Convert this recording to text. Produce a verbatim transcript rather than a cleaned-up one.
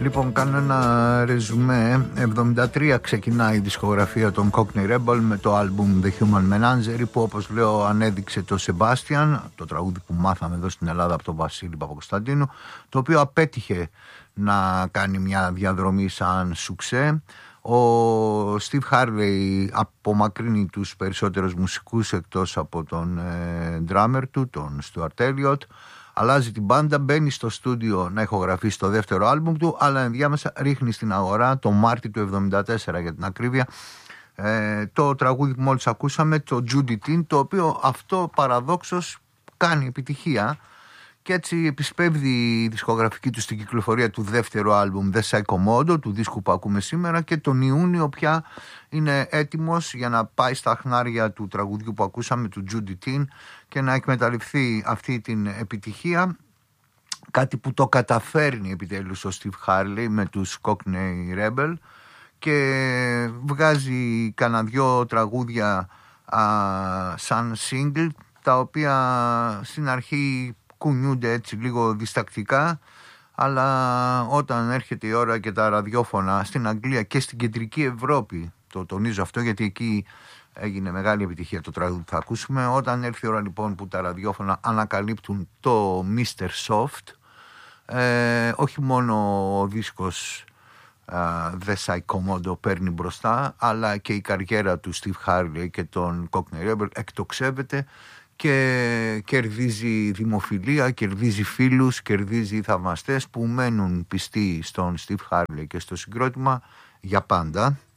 Λοιπόν, κάνω ένα ρεζουμέ. εβδομήντα τρία ξεκινάει η δισκογραφία των Cockney Rebel με το άλμπουμ The Human Menagerie, που όπως λέω ανέδειξε το Sebastian, το τραγούδι που μάθαμε εδώ στην Ελλάδα από τον Βασίλη Παπακοσταντίνου, το οποίο απέτυχε να κάνει μια διαδρομή σαν σουξέ. Ο Steve Harvey απομακρύνει τους περισσότερους μουσικούς εκτός από τον ε, drummer του, τον Stuart Elliott. Αλλάζει την μπάντα, μπαίνει στο στούντιο να ηχογραφήσει το δεύτερο άλμπουμ του, αλλά ενδιάμεσα ρίχνει στην αγορά το Μάρτι του εβδομήντα τέσσερα για την ακρίβεια ε, το τραγούδι που μόλις ακούσαμε, το Judy Teen, το οποίο αυτό παραδόξως κάνει επιτυχία και έτσι επισπεύδει η δισκογραφική του στην κυκλοφορία του δεύτερου άλμπουμ The Psychomodo, του δίσκου που ακούμε σήμερα, και τον Ιούνιο πια είναι έτοιμος για να πάει στα χνάρια του τραγουδιού που ακούσαμε, του Judy Teen, και να εκμεταλλευτεί αυτή την επιτυχία, κάτι που το καταφέρνει επιτέλους ο Steve Harvey με τους Cockney Rebel, και βγάζει κανένα δυο τραγούδια α, σαν single, τα οποία στην αρχή κουνιούνται έτσι λίγο διστακτικά, αλλά όταν έρχεται η ώρα και τα ραδιόφωνα στην Αγγλία και στην κεντρική Ευρώπη, το τονίζω αυτό γιατί εκεί έγινε μεγάλη επιτυχία το τραγούδι που θα ακούσουμε, όταν έρθει η ώρα λοιπόν που τα ραδιόφωνα ανακαλύπτουν το μίστερ Soft, ε, όχι μόνο ο δίσκος uh, The Psychomodo παίρνει μπροστά, αλλά και η καριέρα του Steve Harvey και των Cockney Rebel εκτοξεύεται και κερδίζει δημοφιλία, κερδίζει φίλους, κερδίζει θαυμαστές που μένουν πιστοί στον Steve Harvey και στο συγκρότημα για πάντα.